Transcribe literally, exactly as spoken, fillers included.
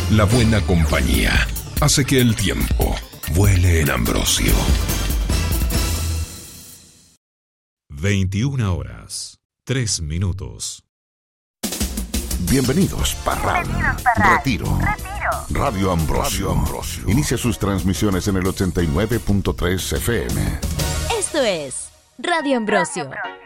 La buena compañía hace que el tiempo vuele en Ambrosio. veintiuna horas, tres minutos. Bienvenidos, Parral. Retiro. Retiro. Radio Ambrosio. Radio Ambrosio. Inicia sus transmisiones en el ochenta y nueve punto tres F M. Esto es Radio Ambrosio.